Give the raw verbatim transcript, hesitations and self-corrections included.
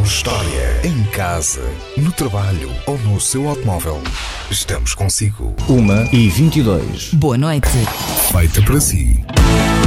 história. Em casa, no trabalho ou no seu automóvel, estamos consigo. Uma e vinte e dois. Boa noite. Feita para si.